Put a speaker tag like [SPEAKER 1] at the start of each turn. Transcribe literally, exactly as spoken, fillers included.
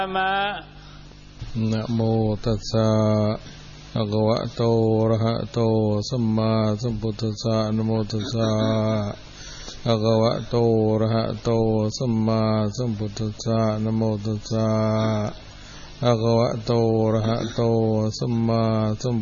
[SPEAKER 1] มะ
[SPEAKER 2] นะโมตัสสะภะคะวะโตอะระหะโตสัมมาสัมพุทธัสสะนะโมตัสสะภะคะวะโตอะระหะโตสัมมาสัมพุทธัสสะนะโมตัสสะภะคะวะโตอะระหะโตสัมมาสัม